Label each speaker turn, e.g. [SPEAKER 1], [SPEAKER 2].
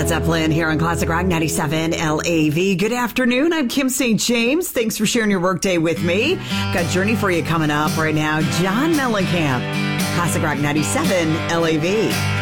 [SPEAKER 1] Led Zeppelin here on Classic Rock 97 LAV. Good afternoon. I'm Kim St. James. Thanks for sharing your workday with me. Got Journey for you coming up right now. John Mellencamp. Classic Rock 97 LAV.